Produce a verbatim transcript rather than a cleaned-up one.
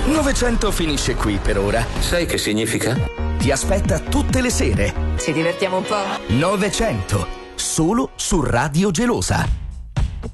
novecento finisce qui per ora. Sai che significa? Ti aspetta tutte le sere. Ci divertiamo un po'? novecento, solo su Radio Gelosa.